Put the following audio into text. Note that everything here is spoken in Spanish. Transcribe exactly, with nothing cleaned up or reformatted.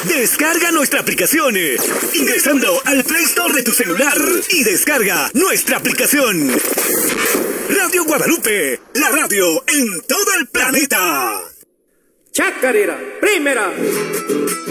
Descarga nuestra aplicación eh, ingresando al Play Store de tu celular y descarga nuestra aplicación. Radio Guadalupe, la radio en todo el planeta. Chacarera, primera.